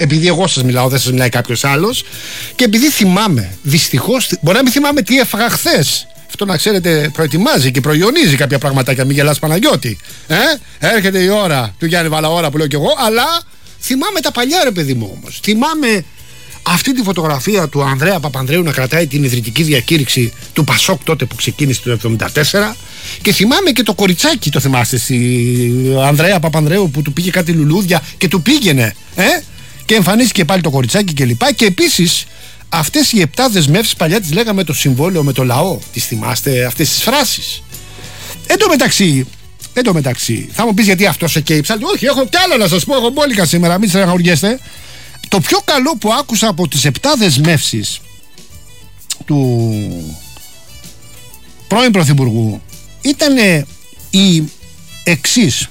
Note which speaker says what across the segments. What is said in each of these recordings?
Speaker 1: επειδή εγώ σας μιλάω, δεν σας μιλάει κάποιος άλλος, και επειδή θυμάμαι, δυστυχώς, μπορεί να μην θυμάμαι τι έφαγα χθες. Αυτό να ξέρετε προετοιμάζει και προϊονίζει κάποια πραγματάκια, μην γελάς Παναγιώτη. Έρχεται η ώρα του Γιάννη Βαλαώρα που λέω κι εγώ, αλλά θυμάμαι τα παλιά ρε παιδί μου όμως. Θυμάμαι αυτή τη φωτογραφία του Ανδρέα Παπανδρέου να κρατάει την ιδρυτική διακήρυξη του Πασόκ τότε που ξεκίνησε το 1974, και θυμάμαι και το κοριτσάκι, το θυμάστε, Ανδρέα Παπανδρέου που του πήγε κάτι λουλούδια και του πήγαινε και εμφανίστηκε πάλι το κοριτσάκι κλπ. Και επίσης αυτές οι 7 δεσμεύσεις, παλιά τις λέγαμε το συμβόλαιο με το λαό. Τις θυμάστε αυτές τις φράσεις? Εν τω μεταξύ, θα μου πεις γιατί αυτό σε καίει ψάλτη. Όχι, έχω κι άλλο να σας πω. Έχω μπόλικα σήμερα, μην στεναχωριέστε. Το πιο καλό που άκουσα από τις 7 δεσμεύσεις του πρώην Πρωθυπουργού ήταν η εξής.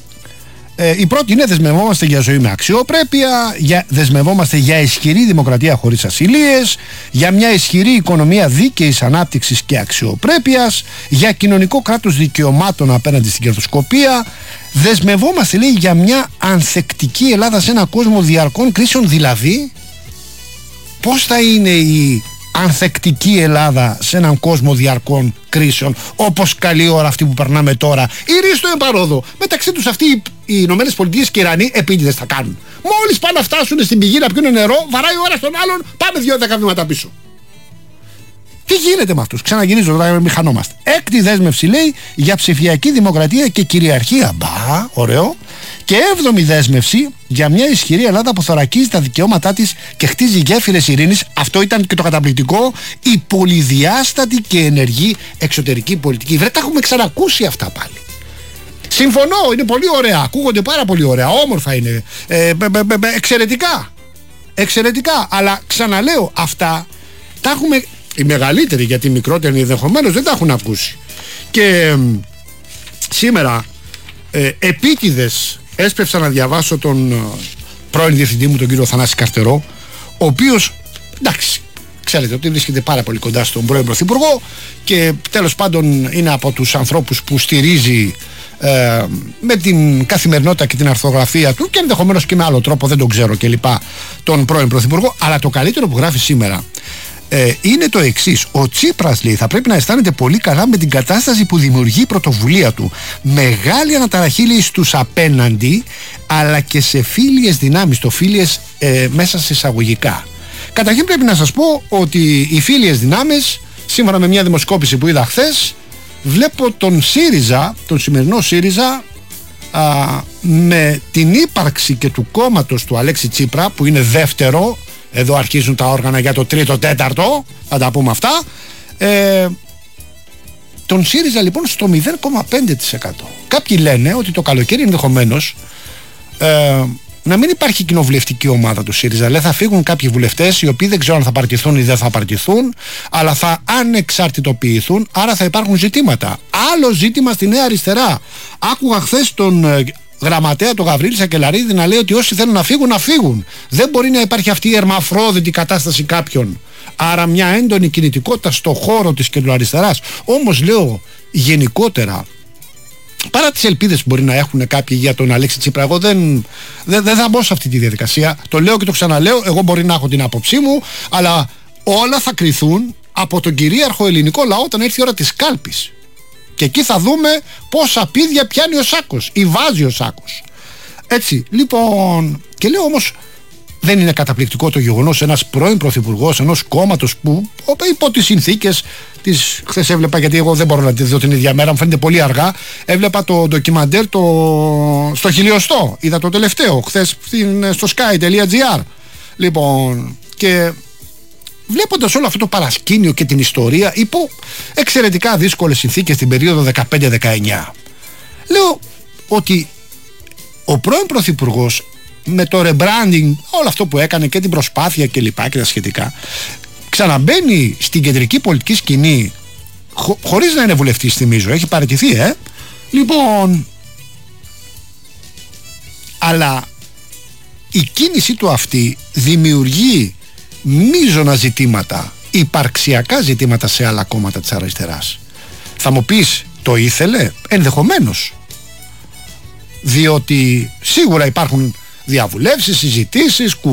Speaker 1: Η πρώτη είναι: δεσμευόμαστε για ζωή με αξιοπρέπεια, δεσμευόμαστε για ισχυρή δημοκρατία χωρίς ασυλίες, για μια ισχυρή οικονομία δίκαιης ανάπτυξης και αξιοπρέπειας, για κοινωνικό κράτος δικαιωμάτων απέναντι στην κερδοσκοπία. Δεσμευόμαστε, λέει, για μια ανθεκτική Ελλάδα σε έναν κόσμο διαρκών κρίσεων. Δηλαδή, πώς θα είναι η ανθεκτική Ελλάδα σε έναν κόσμο διαρκών κρίσεων, όπως καλή ώρα αυτή που περνάμε τώρα? Η ρίστο εμπαρόδο. Μεταξύ τους αυτοί οι Ηνωμένες Πολιτείες και οι Ιρανοί επίτηδες θα κάνουν. Μόλις πάνε να φτάσουν στην πηγή να πιούν νερό, βαράει ώρα στον άλλον, πάμε 2-10 βήματα πίσω. Τι γίνεται με αυτούς? Ξαναγυρίζω τώρα, μην χανόμαστε. Έκτη δέσμευση, λέει, για ψηφιακή δημοκρατία και κυριαρχία. Μπα, ωραίο. Και 7η δέσμευση για μια ισχυρή Ελλάδα που θωρακίζει τα δικαιώματά της και χτίζει γέφυρες ειρήνης. Αυτό ήταν και το καταπληκτικό. Η πολυδιάστατη και ενεργή εξωτερική πολιτική. Βρε, τα έχουμε ξανακούσει αυτά πάλι. Συμφωνώ, είναι πολύ ωραία. Ακούγονται πάρα πολύ ωραία. Όμορφα είναι. Εξαιρετικά. Εξαιρετικά. Αλλά ξαναλέω, αυτά τα έχουμε. Οι μεγαλύτεροι, γιατί οι μικρότεροι ενδεχομένως δεν τα έχουν ακούσει. Και σήμερα επίτηδες έσπευσα να διαβάσω τον πρώην διευθυντή μου, τον κύριο Θανάση Καρτερό, ο οποίος, εντάξει, ξέρετε ότι βρίσκεται πάρα πολύ κοντά στον πρώην Πρωθυπουργό και τέλος πάντων είναι από τους ανθρώπους που στηρίζει με την καθημερινότητα και την αρθογραφία του και ενδεχομένως και με άλλο τρόπο, δεν τον ξέρω κλπ, τον πρώην Πρωθυπουργό. Αλλά το καλύτερο που γράφει σήμερα είναι το εξής. Ο Τσίπρας, λέει, θα πρέπει να αισθάνεται πολύ καλά με την κατάσταση που δημιουργεί η πρωτοβουλία του. Μεγάλη αναταραχή, λέει, στους απέναντι, αλλά και σε φίλιες δυνάμεις. Το φίλιες μέσα σε εισαγωγικά. Καταρχήν πρέπει να σας πω ότι οι φίλιες δυνάμεις, σύμφωνα με μια δημοσκόπηση που είδα χθες, βλέπω τον ΣΥΡΙΖΑ, τον σημερινό ΣΥΡΙΖΑ, με την ύπαρξη και του κόμματος του Αλέξη Τσίπρα, που είναι δεύτερο. Εδώ αρχίζουν τα όργανα για το τρίτο, τέταρτο, θα τα πούμε αυτά. Τον ΣΥΡΙΖΑ λοιπόν στο 0,5%. Κάποιοι λένε ότι το καλοκαίρι ενδεχομένως να μην υπάρχει κοινοβουλευτική ομάδα του ΣΥΡΙΖΑ. Λέει, θα φύγουν κάποιοι βουλευτές οι οποίοι δεν ξέρουν αν θα παρτιθούν ή δεν θα παρτιθούν, αλλά θα ανεξαρτητοποιηθούν, άρα θα υπάρχουν ζητήματα. Άλλο ζήτημα στη Νέα Αριστερά. Άκουγα χθες τον γραμματέα του Γαβρίλη Σακελαρίδη να λέει ότι όσοι θέλουν να φύγουν, να φύγουν. Δεν μπορεί να υπάρχει αυτή η ερμαφρόδητη κατάσταση κάποιων. Άρα μια έντονη κινητικότητα στο χώρο της κεντροαριστεράς. Όμως λέω γενικότερα, παρά τις ελπίδες που μπορεί να έχουν κάποιοι για τον Αλέξη Τσίπρα, εγώ δεν θα μπω σε αυτή τη διαδικασία. Το λέω και το ξαναλέω. Εγώ μπορεί να έχω την άποψή μου, αλλά όλα θα κριθούν από τον κυρίαρχο ελληνικό λαό όταν έρθει η ώρα της κάλπης. Και εκεί θα δούμε πόσα πίδια πιάνει ο σάκος ή βάζει ο σάκος. Έτσι, λοιπόν, και λέω όμως, δεν είναι καταπληκτικό το γεγονός ένας πρώην πρωθυπουργός ενός κόμματος που υπό τις συνθήκες της, χθες έβλεπα, γιατί εγώ δεν μπορώ να τη δω την ίδια μέρα, μου φαίνεται πολύ αργά, έβλεπα το ντοκιμαντέρ στο χιλιοστό, είδα το τελευταίο χθες στο sky.gr. Λοιπόν, και βλέποντας όλο αυτό το παρασκήνιο και την ιστορία υπό εξαιρετικά δύσκολες συνθήκες την περίοδο 15-19, λέω ότι ο πρώην πρωθυπουργός με το rebranding, όλο αυτό που έκανε και την προσπάθεια και λοιπά και τα σχετικά, ξαναμπαίνει στην κεντρική πολιτική σκηνή χωρίς να είναι βουλευτής, θυμίζω, έχει παραιτηθεί λοιπόν, αλλά η κίνησή του αυτή δημιουργεί μείζωνα ζητήματα, υπαρξιακά ζητήματα σε άλλα κόμματα της αριστεράς. Θα μου πεις, το ήθελε? Ενδεχομένως, διότι σίγουρα υπάρχουν διαβουλεύσεις, συζητήσεις,